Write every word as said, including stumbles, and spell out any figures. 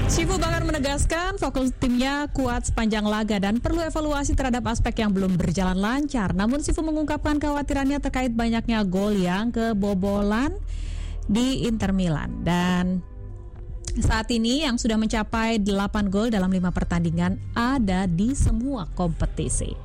Sifu bahkan menegaskan fokus timnya kuat sepanjang laga dan perlu evaluasi terhadap aspek yang belum berjalan lancar. Namun Sifu mengungkapkan kekhawatirannya terkait banyaknya gol yang kebobolan di Inter Milan. Dan saat ini yang sudah mencapai delapan gol dalam lima pertandingan ada di semua kompetisi.